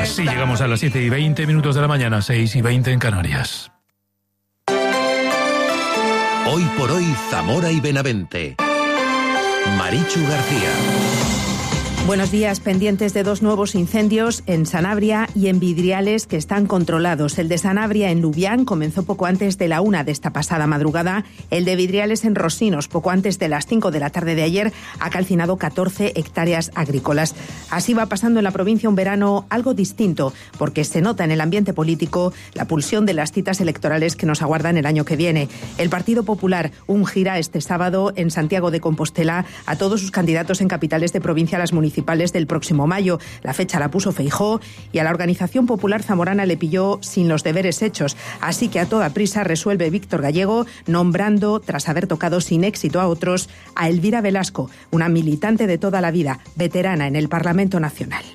Así llegamos a las 7:20 de la mañana, 6:20 en Canarias. Hoy por hoy, Zamora y Benavente. Marichu García. Buenos días. Pendientes de dos nuevos incendios en Sanabria y en Vidriales que están controlados. El de Sanabria en Lubián comenzó poco antes de la 1 de esta pasada madrugada. El de Vidriales en Rosinos, poco antes de las 5 de la tarde de ayer, ha calcinado 14 hectáreas agrícolas. Así va pasando en la provincia un verano algo distinto, porque se nota en el ambiente político la pulsión de las citas electorales que nos aguardan el año que viene. El Partido Popular ungirá este sábado en Santiago de Compostela a todos sus candidatos en capitales de provincia a las municipales del próximo mayo. La fecha la puso Feijóo y a la Organización Popular Zamorana le pilló sin los deberes hechos. Así que a toda prisa resuelve Víctor Gallego, nombrando, tras haber tocado sin éxito a otros, a Elvira Velasco, una militante de toda la vida, veterana en el Parlamento Nacional.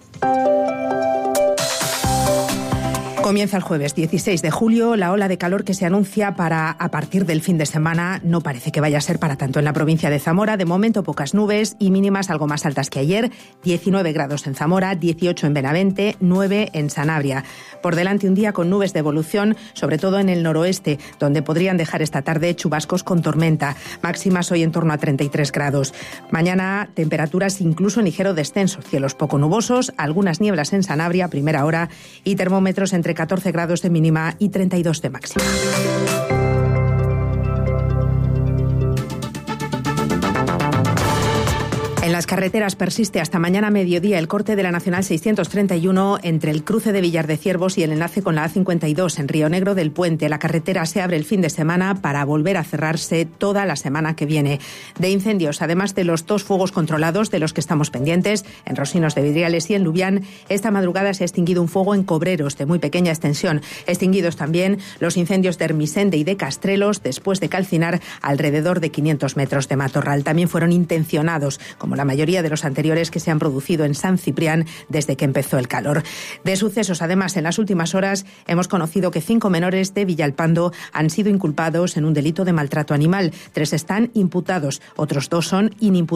Comienza el jueves 16 de julio. La ola de calor que se anuncia para a partir del fin de semana no parece que vaya a ser para tanto en la provincia de Zamora. De momento pocas nubes y mínimas algo más altas que ayer. 19 grados en Zamora, 18 en Benavente, 9 en Sanabria. Por delante un día con nubes de evolución, sobre todo en el noroeste, donde podrían dejar esta tarde chubascos con tormenta. Máximas hoy en torno a 33 grados. Mañana temperaturas incluso en ligero descenso. Cielos poco nubosos, algunas nieblas en Sanabria a primera hora y termómetros entre 14 grados de mínima y 32 de máxima. En las carreteras persiste hasta mañana mediodía el corte de la Nacional 631 entre el cruce de Villar de Ciervos y el enlace con la A52 en Río Negro del Puente. La carretera se abre el fin de semana para volver a cerrarse toda la semana que viene. De incendios, además de los 2 fuegos controlados de los que estamos pendientes, en Rosinos de Vidriales y en Lubián, esta madrugada se ha extinguido un fuego en Cobreros de muy pequeña extensión. Extinguidos también los incendios de Hermisende y de Castrelos después de calcinar alrededor de 500 metros de matorral. También fueron intencionados, como la mayoría de los anteriores que se han producido en San Ciprián desde que empezó el calor. De sucesos, además, en las últimas horas hemos conocido que 5 menores de Villalpando han sido inculpados en un delito de maltrato animal. 3 están imputados, otros 2 son inimputados.